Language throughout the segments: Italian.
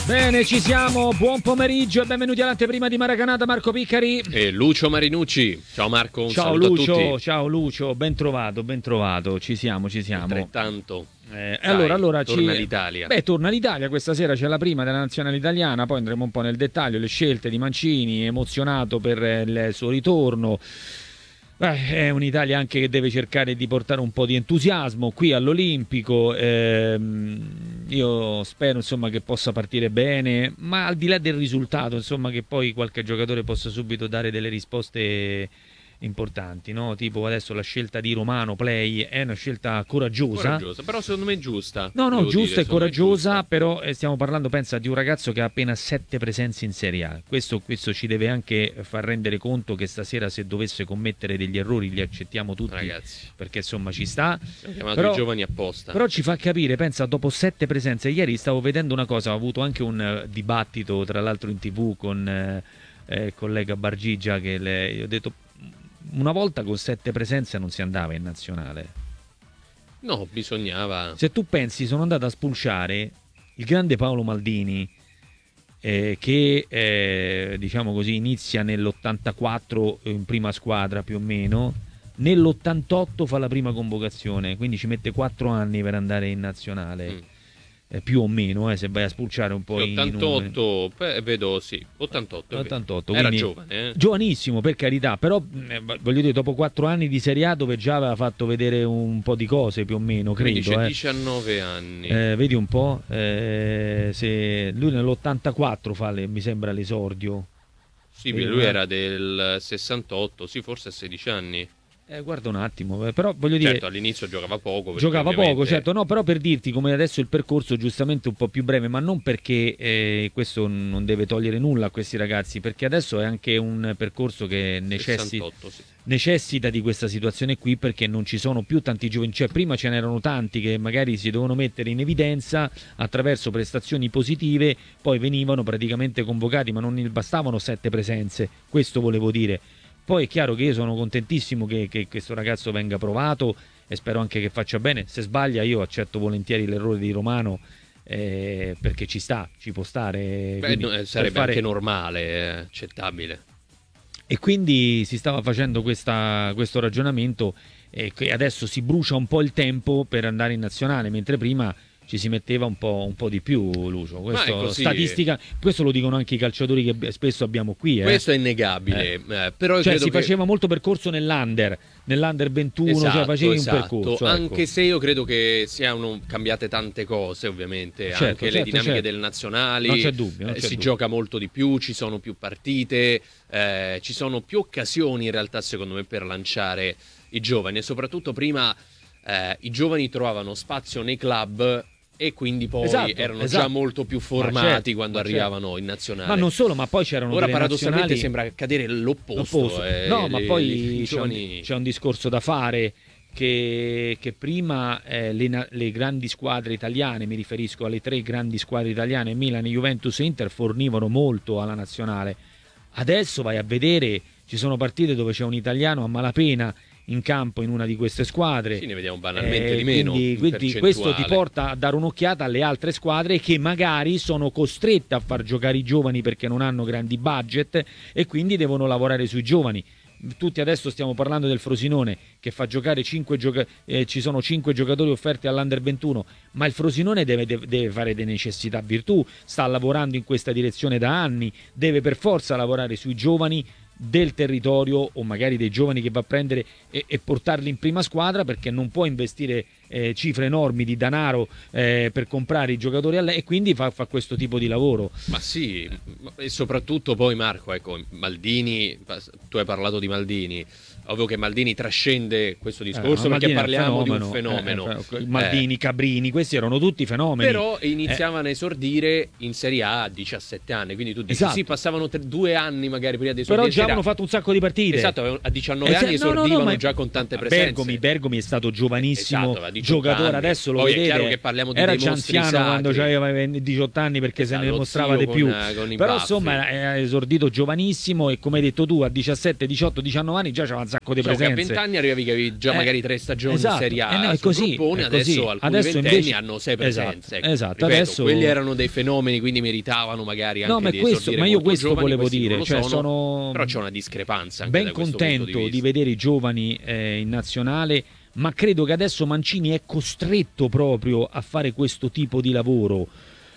Bene, ci siamo, buon pomeriggio e benvenuti all'anteprima di Maracanã da Marco Piccari e Lucio Marinucci. Ciao Marco, un saluto Lucio, a tutti. ciao Lucio, ben trovato, ci siamo. Altrettanto. Allora torna l'Italia. Torna l'Italia, questa sera c'è la prima della nazionale italiana, poi andremo un po' nel dettaglio, le scelte di Mancini, emozionato per il suo ritorno. È un'Italia anche che deve cercare di portare un po' di entusiasmo qui all'Olimpico. Io spero insomma che possa partire bene, ma al di là del risultato, insomma, che poi qualche giocatore possa subito dare delle risposte importanti, no? Tipo adesso la scelta di Romano Play è una scelta coraggiosa, però secondo me è giusta. Giusta e coraggiosa, però stiamo parlando, pensa, di un ragazzo che ha appena 7 presenze in Serie A. Questo ci deve anche far rendere conto che stasera, se dovesse commettere degli errori, li accettiamo tutti, ragazzi, perché insomma ci sta. Abbiamo chiamato i giovani apposta. Però ci fa capire, pensa, dopo 7 presenze. Ieri stavo vedendo una cosa, ho avuto anche un dibattito tra l'altro in TV con il collega Bargigia, che gli ho detto: una volta con 7 presenze non si andava in nazionale. No, bisognava. Se tu pensi, sono andato a spulciare il grande Paolo Maldini, che diciamo così inizia nell'84 in prima squadra più o meno, nell'88 fa la prima convocazione, quindi ci mette 4 anni per andare in nazionale. Più o meno, se vai a spulciare un po' 88, vedo sì, 88 era giovane, giovanissimo, per carità, però voglio dire, dopo 4 anni di Serie A, dove già aveva fatto vedere un po' di cose più o meno, credo, 19 anni, vedi un po', se lui nell'84 fa mi sembra l'esordio. Sì, lui era del 68, sì, forse a 16 anni. Guarda un attimo, però voglio dire, certo, all'inizio giocava poco, certo, no, però per dirti come adesso il percorso giustamente un po' più breve, ma non perché questo non deve togliere nulla a questi ragazzi, perché adesso è anche un percorso che necessita di questa situazione qui, perché non ci sono più tanti giovani, cioè prima ce n'erano tanti che magari si dovevano mettere in evidenza attraverso prestazioni positive, poi venivano praticamente convocati, ma non bastavano 7 presenze, questo volevo dire. Poi è chiaro che io sono contentissimo che questo ragazzo venga provato e spero anche che faccia bene. Se sbaglia io accetto volentieri l'errore di Romano, perché ci può stare. Sarebbe anche normale, accettabile. E quindi si stava facendo questo ragionamento, che adesso si brucia un po' il tempo per andare in nazionale, mentre prima ci si metteva un po' di più, Lucio. Statistica, questo lo dicono anche i calciatori che spesso abbiamo qui. Questo è innegabile. Però cioè, si faceva molto percorso nell'under 21, esatto, cioè facevi un percorso. Anche se io credo che siano cambiate tante cose, ovviamente, anche le dinamiche del nazionali. Non c'è dubbio. Si gioca molto di più, ci sono più partite, ci sono più occasioni in realtà, secondo me, per lanciare i giovani. E soprattutto prima i giovani trovavano spazio nei club, e quindi poi erano già molto più formati quando arrivavano in nazionale. Ma non solo, ma poi c'erano ora delle paradossalmente nazionali... sembra accadere l'opposto. No, ma poi c'è un discorso da fare, che prima le grandi squadre italiane, mi riferisco alle 3 grandi squadre italiane, Milan, Juventus e Inter, fornivano molto alla nazionale. Adesso vai a vedere, ci sono partite dove c'è un italiano a malapena in campo in una di queste squadre. Sì, ne vediamo banalmente di meno. Quindi questo ti porta a dare un'occhiata alle altre squadre che magari sono costrette a far giocare i giovani perché non hanno grandi budget e quindi devono lavorare sui giovani. Tutti adesso stiamo parlando del Frosinone che fa giocare 5 ci sono 5 giocatori offerti all'Under 21, ma il Frosinone deve fare delle necessità virtù, sta lavorando in questa direzione da anni, deve per forza lavorare sui giovani del territorio o magari dei giovani che va a prendere e portarli in prima squadra, perché non può investire cifre enormi di denaro per comprare i giocatori e quindi fa questo tipo di lavoro. Ma sì, e soprattutto poi Marco, ecco, Maldini, tu hai parlato di Maldini, ovvio che Maldini trascende questo discorso perché parliamo di un fenomeno. Maldini, Cabrini, questi erano tutti fenomeni. Però iniziavano a esordire in Serie A a 17 anni, quindi tu dici sì, passavano 2 anni magari prima di esordire. Però già avevano fatto un sacco di partite. Esatto, a 19 anni esordivano già con tante presenze. Bergomi è stato giovanissimo, giocatore adesso lo vedete, è chiaro che parliamo di era già anziano sacri. Quando aveva 18 anni, perché se ne mostrava di più, però insomma è esordito giovanissimo e come hai detto tu a 17, 18, 19 anni già c'era un sacco di presenze. A 20 anni arrivavi che avevi già magari 3 stagioni in Serie A, è così, gruppone, adesso alcuni ventenni hanno 6 presenze. Esatto, Ripeto, adesso quelli erano dei fenomeni, quindi meritavano magari anche di esordire. Ma io questo giovani, volevo dire, cioè sono... però c'è una discrepanza anche ben da questo contento punto di vedere i giovani in nazionale, ma credo che adesso Mancini è costretto proprio a fare questo tipo di lavoro.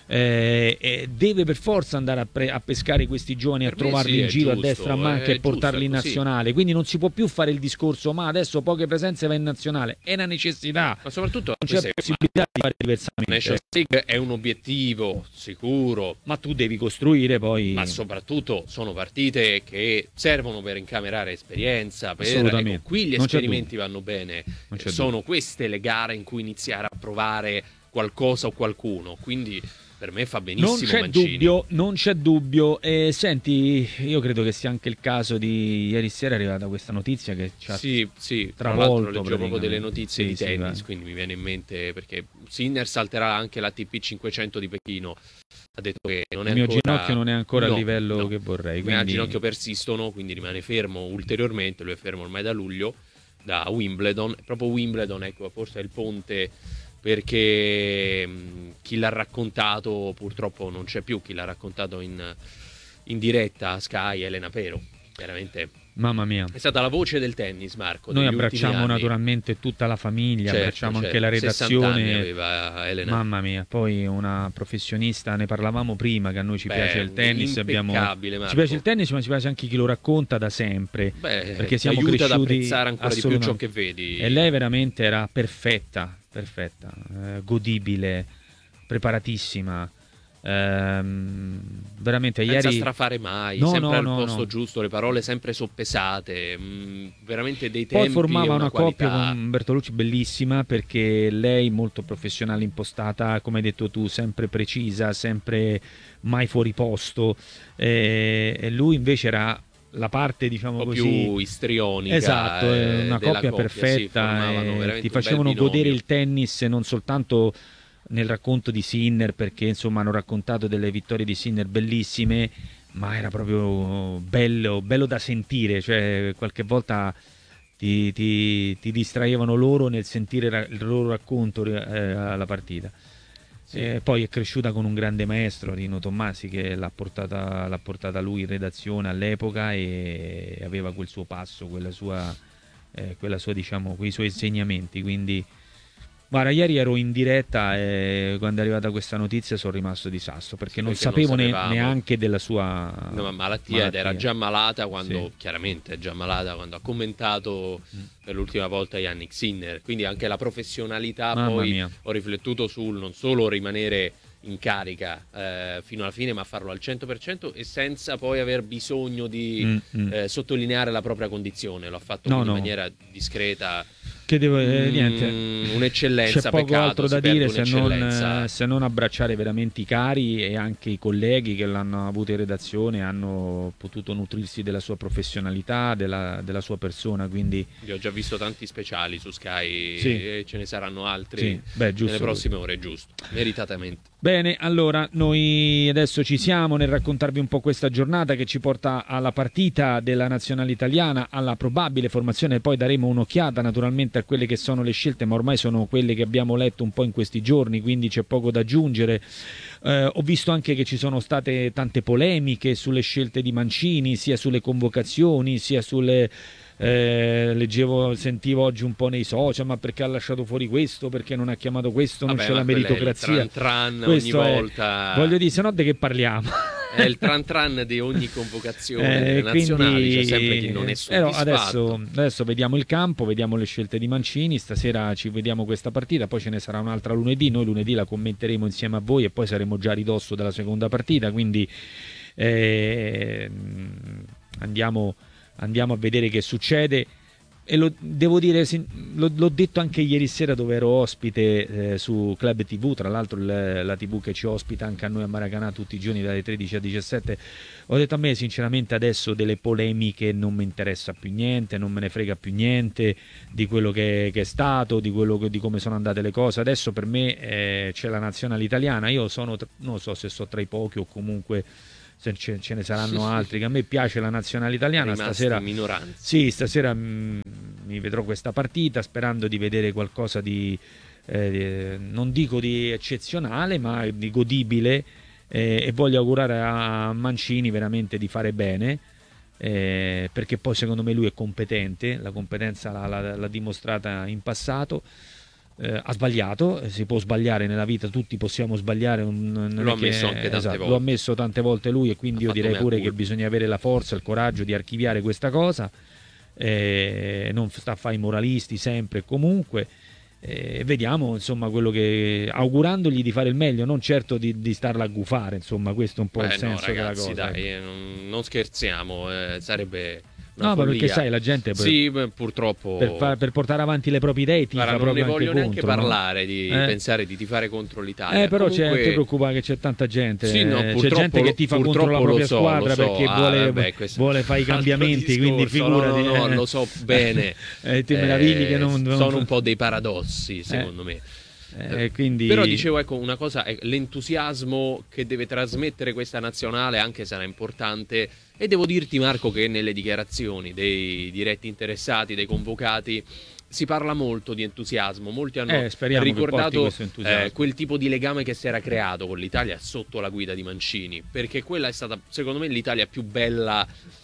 Deve per forza andare a pescare questi giovani, a trovarli in giro, giusto, a destra, a manca e portarli in nazionale. Quindi non si può più fare il discorso ma adesso poche presenze va in nazionale, è una necessità, ma soprattutto non c'è possibilità di fare diversamente. Nations League è un obiettivo sicuro, ma tu devi costruire poi, ma soprattutto sono partite che servono per incamerare esperienza, ecco, qui gli esperimenti vanno bene, sono queste le gare in cui iniziare a provare qualcosa o qualcuno, quindi per me fa benissimo Mancini. Non c'è dubbio. Senti, io credo che sia anche il caso di ieri sera è arrivata questa notizia che ci ha travolto. Tra l'altro leggevo proprio delle notizie di tennis, quindi mi viene in mente perché Sinner salterà anche l'ATP 500 di Pechino. Ha detto che non è il mio ancora... ginocchio non è ancora al livello che vorrei. Quindi... Il ginocchio persistono, quindi rimane fermo ulteriormente. Lui è fermo ormai da luglio, da Wimbledon. Proprio Wimbledon, ecco, forse è il ponte, perché chi l'ha raccontato purtroppo non c'è più, chi l'ha raccontato in diretta a Sky, Elena Pero, chiaramente. Mamma mia, è stata la voce del tennis, Marco. Noi abbracciamo naturalmente tutta la famiglia, abbracciamo anche la redazione. 60 anni aveva Elena. Mamma mia, poi una professionista, ne parlavamo prima, che a noi ci piace il tennis, ci piace il tennis, ma ci piace anche chi lo racconta da sempre, perché siamo aiuta cresciuti ad apprezzare ancora di più ciò che vedi. E lei veramente era perfetta, godibile, preparatissima. Veramente senza ieri strafare mai, sempre al posto giusto, le parole sempre soppesate, veramente dei tempi. Poi formava una qualità. coppia con Bertolucci bellissima, perché lei molto professionale, impostata, come hai detto tu, sempre precisa, sempre mai fuori posto, e lui invece era la parte, diciamo così, più istrionica. Esatto, una coppia perfetta, ti facevano godere il tennis non soltanto nel racconto di Sinner, perché insomma hanno raccontato delle vittorie di Sinner bellissime, ma era proprio bello da sentire, cioè qualche volta ti distraevano loro nel sentire il loro racconto alla partita. Poi è cresciuta con un grande maestro, Rino Tommasi, che l'ha portata lui in redazione all'epoca, e aveva quel suo passo, quella sua diciamo, quei suoi insegnamenti, quindi guarda, ieri ero in diretta e quando è arrivata questa notizia sono rimasto di sasso, perché non sapevo neanche della sua malattia. Ed era già malata quando, chiaramente è già malata quando ha commentato per l'ultima volta Yannick Sinner, quindi anche la professionalità. Poi mia. Ho riflettuto sul non solo rimanere in carica fino alla fine, ma farlo al 100% e senza poi aver bisogno di sottolineare la propria condizione. L'ho fatto in maniera discreta. Che niente, un'eccellenza, c'è poco peccato, altro da dire se non abbracciare veramente i cari e anche i colleghi che l'hanno avuto in redazione, hanno potuto nutrirsi della sua professionalità, della sua persona, quindi io ho già visto tanti speciali su Sky e ce ne saranno altri nelle prossime ore, giusto, meritatamente. Bene, allora noi adesso ci siamo nel raccontarvi un po' questa giornata che ci porta alla partita della nazionale italiana, alla probabile formazione, poi daremo un'occhiata naturalmente a quelle che sono le scelte, ma ormai sono quelle che abbiamo letto un po' in questi giorni, quindi c'è poco da aggiungere. Ho visto anche che ci sono state tante polemiche sulle scelte di Mancini, sia sulle convocazioni, sia sulle... sentivo oggi un po' nei social, ma perché ha lasciato fuori questo, perché non ha chiamato questo, non c'è la meritocrazia, il tran ogni volta, voglio dire, se no di che parliamo? È il tran di ogni convocazione delle nazionali, c'è sempre chi non è soddisfatto. Adesso vediamo il campo, vediamo le scelte di Mancini, stasera ci vediamo questa partita, poi ce ne sarà un'altra lunedì, noi lunedì la commenteremo insieme a voi e poi saremo già a ridosso della seconda partita, quindi andiamo a vedere che succede. e lo devo dire, l'ho detto anche ieri sera dove ero ospite su Club TV, tra l'altro la TV che ci ospita anche a noi a Maracanã tutti i giorni dalle 13 a 17. Ho detto, a me sinceramente adesso delle polemiche non mi interessa più niente, non me ne frega più niente di quello che è stato, di come sono andate le cose. Adesso per me c'è la nazionale italiana, io non so se so tra i pochi o comunque se ce ne saranno altri, che a me piace la nazionale italiana. Stasera minoranza. Sì, stasera mi vedrò questa partita sperando di vedere qualcosa di non dico di eccezionale, ma di godibile, e voglio augurare a Mancini veramente di fare bene, perché poi secondo me lui è competente, la competenza l'ha dimostrata in passato. Ha sbagliato, si può sbagliare nella vita, tutti possiamo sbagliare, l'ho ammesso anche tante volte. L'ho ammesso tante volte lui, e quindi io direi pure che bisogna avere la forza, il coraggio di archiviare questa cosa, non sta a fare i moralisti sempre e comunque. Vediamo insomma quello che, augurandogli di fare il meglio, non certo di starla a gufare, insomma questo è un po' il senso ragazzi, della cosa. Dai, non scherziamo, sarebbe no, ma perché sai, la gente sì, purtroppo per portare avanti le proprie idee tifa proprio non ne voglio anche neanche contro, parlare, no? Di pensare di tifare contro l'Italia. Però comunque... ti preoccupa che c'è tanta gente, sì, no, c'è gente che tifa contro la propria squadra perché vuole fare i cambiamenti, quindi figurati. No, lo so bene. Ti meravigli che sono un po' dei paradossi, secondo me. Quindi... Però dicevo, ecco, una cosa è l'entusiasmo che deve trasmettere questa nazionale, anche sarà importante, e devo dirti, Marco, che nelle dichiarazioni dei diretti interessati, dei convocati, si parla molto di entusiasmo. Molti hanno ricordato quel tipo di legame che si era creato con l'Italia sotto la guida di Mancini, perché quella è stata, secondo me, l'Italia più bella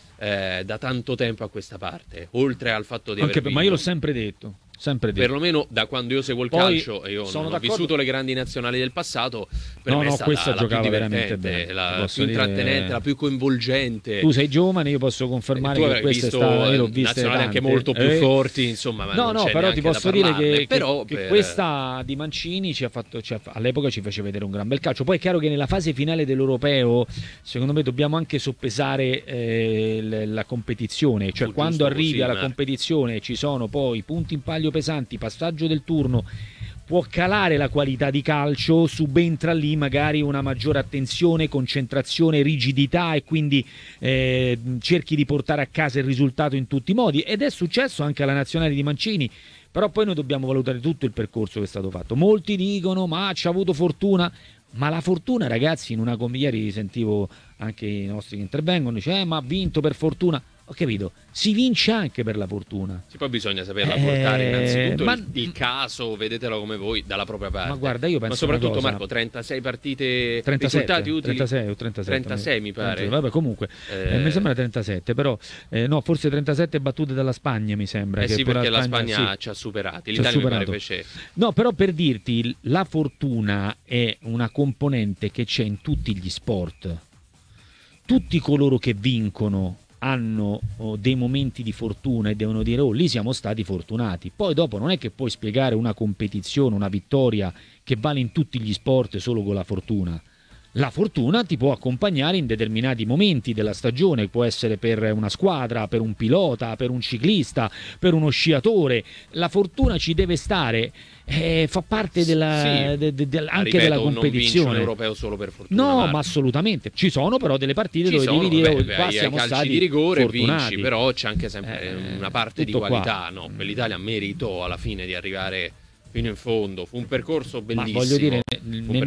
da tanto tempo a questa parte, oltre al fatto di aver vinto. Ma io l'ho sempre detto. Perlomeno da quando io seguo il calcio, e io non ho vissuto le grandi nazionali del passato, per me è stata la più divertente, la più intrattenente, la più coinvolgente. Tu sei giovane, io posso confermare che questa è stata, io l'ho vista nazionali anche molto più forti, insomma, ma non c'è però ti posso dire che questa di Mancini ci ha fatto, all'epoca ci fece vedere un gran bel calcio. Poi è chiaro che nella fase finale dell'Europeo, secondo me, dobbiamo anche soppesare la competizione, cioè quando arrivi alla competizione ci sono poi punti in palio pesanti, passaggio del turno, può calare la qualità di calcio, subentra lì magari una maggiore attenzione, concentrazione, rigidità, e quindi cerchi di portare a casa il risultato in tutti i modi, ed è successo anche alla nazionale di Mancini. Però poi noi dobbiamo valutare tutto il percorso che è stato fatto. Molti dicono ma ci ha avuto fortuna, ma la fortuna, ragazzi, ieri sentivo anche i nostri che intervengono, dice ma ha vinto per fortuna. Ho capito, si vince anche per la fortuna. Sì, poi bisogna saperla portare innanzitutto il caso, vedetelo come voi, dalla propria parte. Ma guarda, io penso, ma soprattutto, cosa, Marco, 36 partite, 37, risultati utili. 36 o 37. 36 mi pare. Vabbè, comunque, mi sembra 37, però no, forse 37 battute dalla Spagna, mi sembra. Sì, perché la Spagna ci ha superati, l'Italia mi pare fece. No, però per dirti, la fortuna è una componente che c'è in tutti gli sport. Tutti coloro che vincono hanno dei momenti di fortuna e devono dire lì siamo stati fortunati. Poi dopo non è che puoi spiegare una competizione, una vittoria che vale in tutti gli sport solo con la fortuna. La fortuna ti può accompagnare in determinati momenti della stagione, può essere per una squadra, per un pilota, per un ciclista, per uno sciatore. La fortuna ci deve stare, fa parte anche della competizione. Non vince un europeo solo per fortuna. No, Marco. Ma assolutamente. Ci sono però delle partite dove devi dire qua siamo stati di rigore fortunati. Vinci, però c'è anche sempre una parte di qualità. No? L'Italia meritò alla fine di arrivare fino in fondo, fu un percorso bellissimo. Ma voglio dire, nel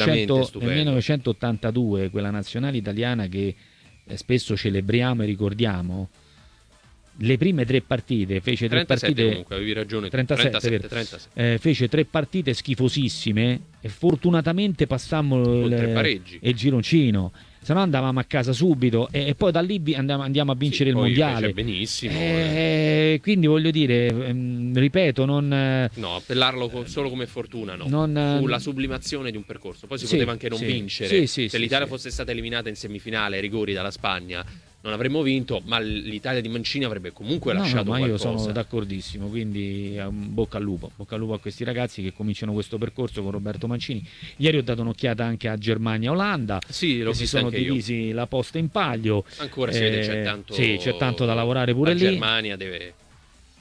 1982 quella nazionale italiana che spesso celebriamo e ricordiamo, le prime 3 partite fece 3 partite, comunque avevi ragione, 37. Fece 3 partite schifosissime e fortunatamente passammo il gironcino, se no andavamo a casa subito e poi da lì andiamo a vincere il mondiale. Benissimo. Quindi voglio dire, ripeto, non no, appellarlo solo come fortuna, no. Fu la sublimazione di un percorso. Poi si poteva anche non vincere. Se l'Italia fosse stata eliminata in semifinale ai rigori dalla Spagna, non avremmo vinto, ma l'Italia di Mancini avrebbe comunque lasciato qualcosa. Io sono d'accordissimo, quindi bocca al lupo a questi ragazzi che cominciano questo percorso con Roberto Mancini. Ieri ho dato un'occhiata anche a Germania-Olanda, che si sono divisi la posta in palio. Ancora si vede c'è tanto da lavorare pure lì. La Germania deve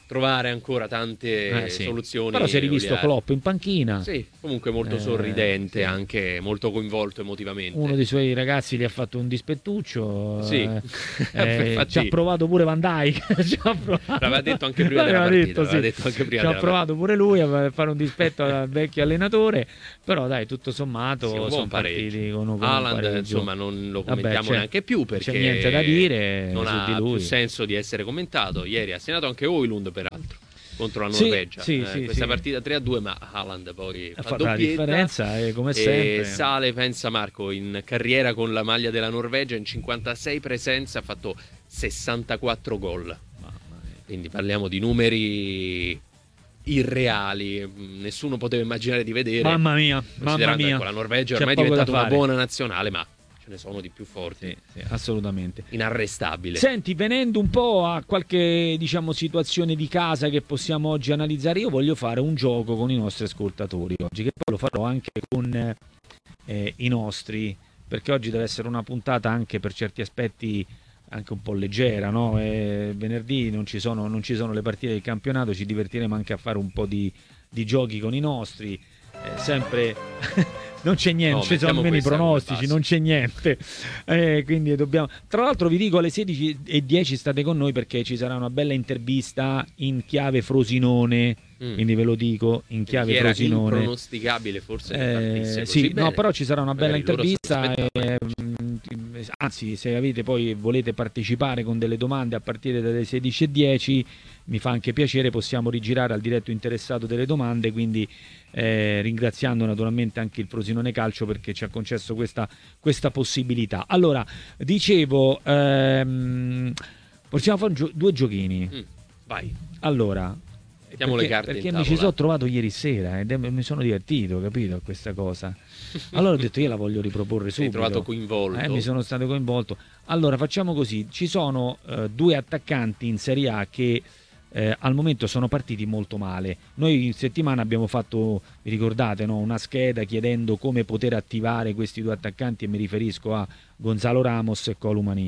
trovare ancora tante sì. soluzioni. Però si è rivisto Klopp in panchina. Sì, comunque molto sorridente, sì, anche molto coinvolto emotivamente. Uno dei suoi ragazzi gli ha fatto un dispettuccio. Sì. Ci ha provato pure Van Dijk. L'aveva detto anche prima della partita. Ci ha provato pure lui a fare un dispetto al vecchio allenatore. Però dai, tutto sommato sì, sono partiti con un Haaland, insomma, non lo commentiamo neanche più, perché c'è niente da dire, non su ha di lui. più senso di essere commentato. Ieri ha segnato anche Højlund, peraltro, contro la Norvegia. Questa partita 3-2, ma Haaland poi fa la differenza, come sempre. Sale, pensa Marco, in carriera con la maglia della Norvegia, in 56 presenze ha fatto 64 gol. Quindi parliamo di numeri irreali, nessuno poteva immaginare di vedere. Mamma mia. Che la Norvegia ormai è diventata una buona nazionale, ma ce ne sono di più forti. Sì, assolutamente. Inarrestabile. Senti, venendo un po' a qualche, diciamo, situazione di casa che possiamo oggi analizzare, io voglio fare un gioco con i nostri ascoltatori oggi, che poi lo farò anche con i nostri, perché oggi deve essere una puntata anche per certi aspetti anche un po' leggera, no? Venerdì non ci sono le partite del campionato, ci divertiremo anche a fare un po' di giochi con i nostri, sempre non c'è niente, ci sono almeno i pronostici, non c'è niente, quindi dobbiamo. Tra l'altro vi dico, alle 16:10 state con noi, perché ci sarà una bella intervista in chiave Frosinone, quindi ve lo dico, in chiave Frosinone. Impronosticabile, forse sì, no, però ci sarà una bella intervista, anzi, se avete poi volete partecipare con delle domande a partire dalle 16:10, mi fa anche piacere, possiamo rigirare al diretto interessato delle domande, quindi ringraziando naturalmente anche il Frosinone Calcio perché ci ha concesso questa possibilità. Allora, dicevo, possiamo fare due giochini. Vai. Allora, perché mi ci sono trovato ieri sera e mi sono divertito, capito, questa cosa. Allora ho detto, io la voglio riproporre subito. Mi sono trovato coinvolto. Mi sono stato coinvolto. Allora facciamo così, ci sono due attaccanti in Serie A che al momento sono partiti molto male. Noi in settimana abbiamo fatto, vi ricordate, no? Una scheda chiedendo come poter attivare questi due attaccanti, e mi riferisco a Gonzalo Ramos e Colomani.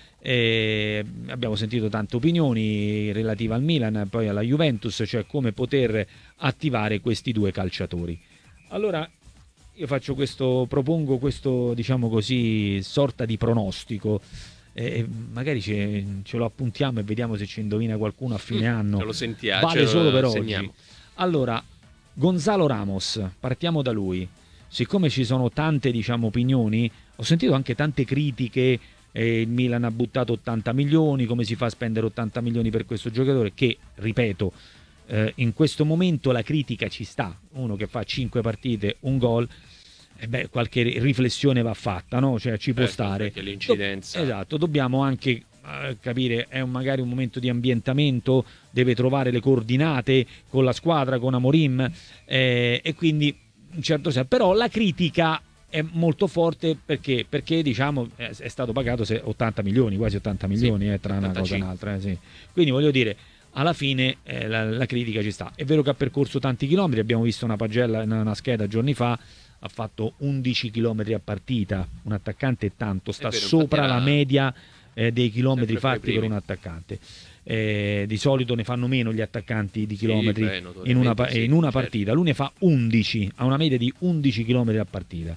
Abbiamo sentito tante opinioni relative al Milan e poi alla Juventus, cioè come poter attivare questi due calciatori. Allora io propongo questo, diciamo così, sorta di pronostico, magari ce lo appuntiamo e vediamo se ci indovina qualcuno a fine anno. Ce lo sentiamo, vale solo per segniamo. oggi. Allora, Gonzalo Ramos, partiamo da lui. Siccome ci sono tante, diciamo, opinioni, ho sentito anche tante critiche. Il Milan ha buttato 80 milioni, come si fa a spendere 80 milioni per questo giocatore, che, ripeto, in questo momento la critica ci sta. Uno che fa 5 partite, un gol, qualche riflessione va fatta, no? Cioè ci può stare. Perché l'incidenza. Esatto, dobbiamo anche capire, è magari un momento di ambientamento, deve trovare le coordinate con la squadra, con Amorim, e quindi in certo senso, però la critica è molto forte perché diciamo è stato pagato 80 milioni, quasi 80 milioni, sì, tra 85. Una cosa e un'altra, sì. Quindi voglio dire, alla fine la critica ci sta. È vero che ha percorso tanti chilometri, abbiamo visto una pagella, una scheda giorni fa, ha fatto 11 chilometri a partita, un attaccante è tanto, sta sopra la media dei chilometri fatti per un attaccante. Di solito ne fanno meno gli attaccanti di chilometri in una partita. Lui ne fa 11, ha una media di 11 chilometri a partita,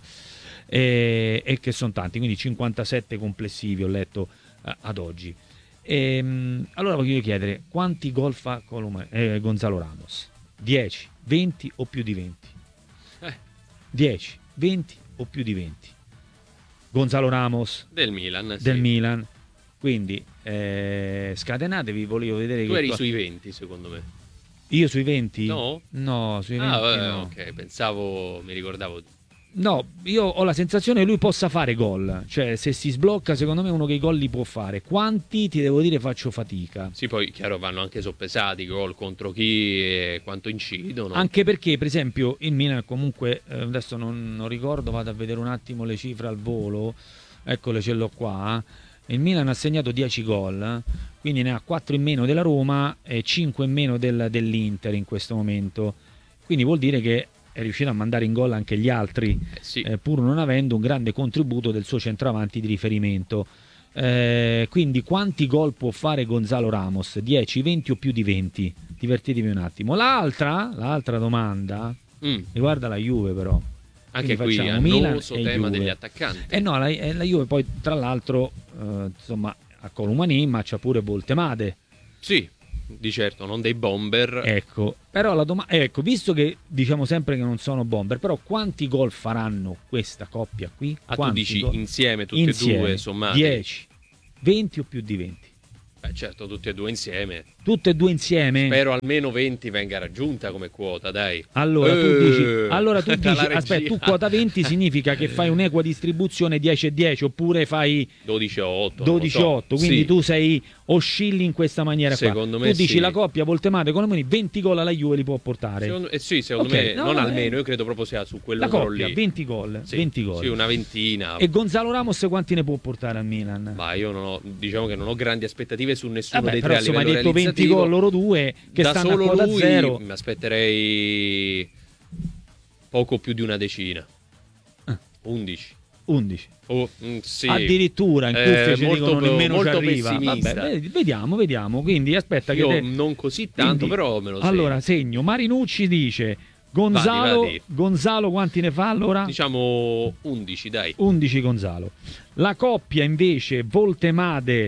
e che sono tanti, quindi 57 complessivi ho letto ad oggi. Allora voglio chiedere, quanti gol fa Gonzalo Ramos? 10, 20 o più di 20? 10, 20 o più di 20? Gonzalo Ramos del Milan, del Milan. Quindi scatenatevi, volevo vedere. Tu eri sui 20, secondo me. Io sui 20? No? No, sui 20 no. Ok, pensavo, mi ricordavo. No, io ho la sensazione che lui possa fare gol. Cioè, se si sblocca, secondo me uno che i gol li può fare. Quanti, ti devo dire, faccio fatica. Sì, poi, chiaro, vanno anche soppesati i gol contro chi e quanto incidono. Anche perché, per esempio, il Milan comunque, adesso non ricordo, vado a vedere un attimo le cifre al volo. Eccole, ce l'ho qua. Il Milan ha segnato 10 gol, quindi ne ha 4 in meno della Roma e 5 in meno dell'Inter in questo momento. Quindi vuol dire che è riuscito a mandare in gol anche gli altri, sì. Pur non avendo un grande contributo del suo centravanti di riferimento. Quindi quanti gol può fare Gonzalo Ramos? 10, 20 o più di 20? divertitevi un attimo. L'altra domanda riguarda la Juve, però. Anche quindi qui annoso tema degli attaccanti. No, la Juve poi tra l'altro insomma a Colomani, ma c'ha pure Voltemade. Sì, di certo, non dei bomber. Ecco, però la domanda, ecco, visto che diciamo sempre che non sono bomber, però quanti gol faranno questa coppia qui? Tu dici gol? insieme, tutti e due sommati? 10, 20 o più di 20? Certo, tutti e due insieme. Tutte e due insieme? Spero almeno 20 venga raggiunta come quota, dai. Allora tu dici aspetta, tu quota 20 significa che fai un'equa distribuzione 10-10, oppure fai 12-8. 12-8, quindi sì. tu oscilli in questa maniera secondo qua. Me tu dici sì. La coppia Voltemade con 20 gol alla Juve li può portare. Secondo me non almeno, io credo proprio sia su quello la coppia, lì. 20 gol, sì, 20 gol. Sì, una ventina. E Gonzalo Ramos quanti ne può portare al Milan? Ma io diciamo che non ho grandi aspettative su nessuno dei tre però, a livello hai detto 20 gol loro due che da stanno solo a quota lui, zero. Mi aspetterei poco più di una decina. 11. Sì. Addirittura in cuffia ci dicono nemmeno ci molto arriva. Vabbè, vediamo. Quindi aspetta io che non così tanto, però me lo segno. Allora segno. Marinucci dice Gonzalo quanti ne fa allora? Diciamo 11, dai. 11 Gonzalo. La coppia invece Voltemade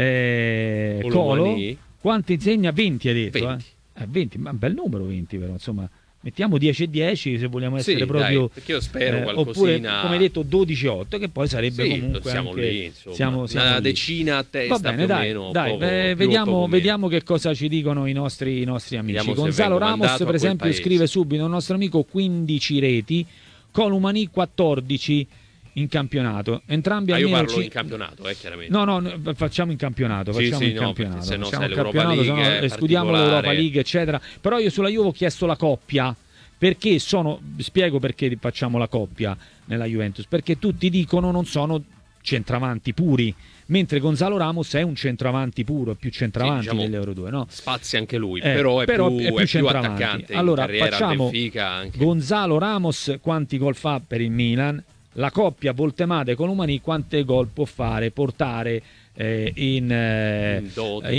Colo quanti insegna? 20 ha detto 20. 20, ma bel numero 20 però, insomma. Mettiamo 10 e 10 se vogliamo essere proprio. Dai, perché io spero qualcosina. Oppure, come hai detto, 12-8, che poi sarebbe comunque. Siamo anche, lì, insomma. Siamo una lì. decina a testa. Va bene, più o meno. Dai, vediamo che cosa ci dicono i nostri amici. Gonzalo Ramos, per esempio, scrive subito un nostro amico 15 reti, Colomani 14 in campionato. Entrambi io parlo in campionato, chiaramente. No, facciamo in campionato. Campionato. Se no, facciamo il campionato, escludiamo l'Europa League, eccetera. Però io sulla Juve ho chiesto la coppia. Perché spiego perché facciamo la coppia nella Juventus, perché tutti dicono non sono centravanti puri, mentre Gonzalo Ramos è un centravanti puro, è più centravanti dell'Euro 2, no? Spazia anche lui, però è più attaccante. Allora in carriera, facciamo Benfica anche. Gonzalo Ramos quanti gol fa per il Milan, la coppia Voltemade Colomani quante gol può portare in dote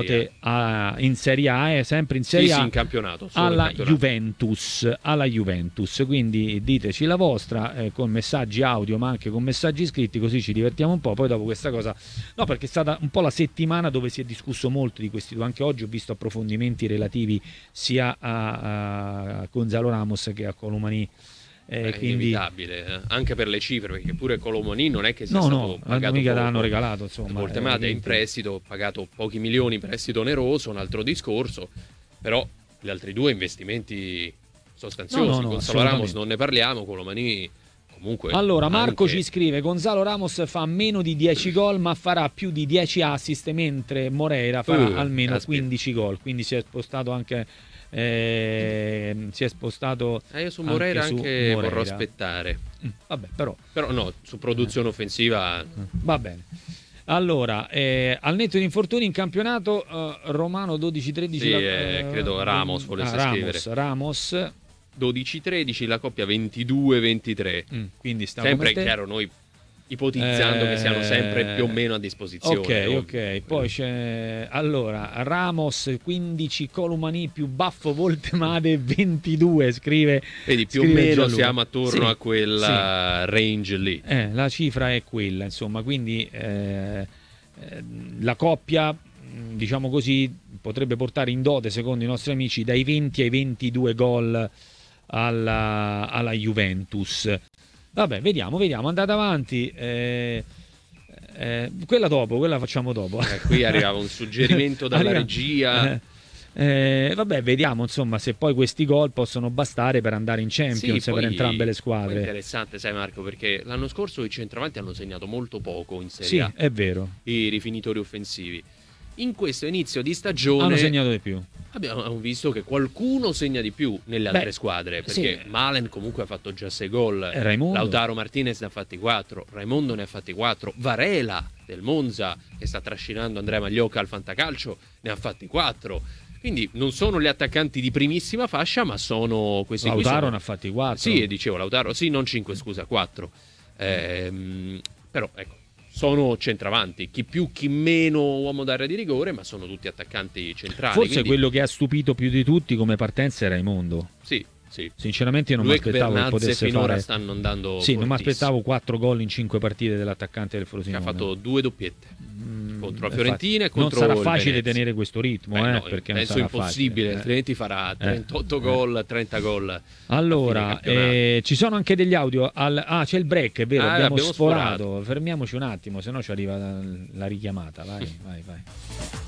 in Serie A, sempre in Serie A, in campionato, alla Juventus. Quindi diteci la vostra con messaggi audio ma anche con messaggi scritti, così ci divertiamo un po'. Poi dopo questa cosa perché è stata un po' la settimana dove si è discusso molto di questi due, anche oggi ho visto approfondimenti relativi sia a Gonzalo Ramos che a Colomani. È quindi inevitabile, anche per le cifre, perché pure Colomani non è che sia stato pagato mica poco. l'hanno regalato, insomma. Voltemade in prestito, pagato pochi milioni, prestito oneroso, un altro discorso, però gli altri due investimenti sostanziosi. Gonzalo Ramos non ne parliamo, Colomani comunque. Allora Marco ci scrive: Gonzalo Ramos fa meno di 10 gol ma farà più di 10 assist, mentre Moreira farà almeno 15 gol, quindi si è spostato anche io su Moreira anche vorrò aspettare. Vabbè, però no, su produzione offensiva va bene. Allora, al netto di infortuni in campionato, Romano 12-13 credo Ramos volesse scrivere. Ramos 12-13, la coppia 22-23. Quindi sempre è chiaro, noi ipotizzando che siano sempre più o meno a disposizione. Ok. Poi c'è Ramos 15, Colomani più Baffo Voltemade 22, scrive. Vedi, più o meno Gianluca. Siamo attorno a quella range lì. La cifra è quella, insomma, quindi la coppia, diciamo così, potrebbe portare in dote, secondo i nostri amici, dai 20 ai 22 gol alla Juventus. Vabbè, vediamo, andate avanti. Quella facciamo dopo. Qui arrivava un suggerimento dalla regia. Vabbè, vediamo insomma se poi questi gol possono bastare per andare in Champions per entrambe le squadre. È interessante, sai Marco, perché l'anno scorso i centravanti hanno segnato molto poco in Serie A. Sì, è vero. I rifinitori offensivi. In questo inizio di stagione hanno segnato di più. Abbiamo visto che qualcuno segna di più nelle altre squadre, perché Malen comunque ha fatto già 6 gol, Lautaro Martinez ne ha fatti 4, Raimondo ne ha fatti 4, Varela del Monza, che sta trascinando Andrea Magliocca al Fantacalcio, ne ha fatti 4. Quindi non sono gli attaccanti di primissima fascia, ma sono questi. Lautaro ne ha fatti 4. Sì, dicevo Lautaro, non 5, scusa, 4. Però ecco, sono centravanti, chi più chi meno uomo d'area di rigore, ma sono tutti attaccanti centrali. Forse quindi... quello che ha stupito più di tutti come partenza è Raimondo. Sì, sì. Sinceramente io non mi aspettavo che potesse finora fare... stanno andando Sì, non mi fortissimo. aspettavo 4 gol in 5 partite dell'attacante del Frosinone. Che ha fatto 2 doppiette contro la Fiorentina e non contro sarà il facile Venezia. tenere questo ritmo, No, perché penso non sarà impossibile, facile. altrimenti farà 38 gol, 30 gol. Allora, ci sono anche degli audio. C'è il break, è vero, abbiamo sforato. Fermiamoci un attimo, se no ci arriva la richiamata. Vai.